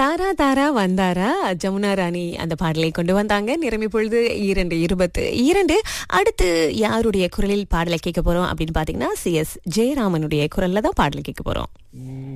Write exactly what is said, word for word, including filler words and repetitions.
தாரா தாரா வந்தாரா ஜமுனா ராணி அந்த பாடலை கொண்டு வந்தாங்க. நிரம்பி பொழுது இரண்டு இருபத்து இரண்டு. அடுத்து யாருடைய குரலில் பாடலை கேட்க போறோம் அப்படின்னு பாத்தீங்கன்னா சி எஸ் ஜெயராமனுடைய குரல்ல தான் பாடலை கேட்க போறோம்.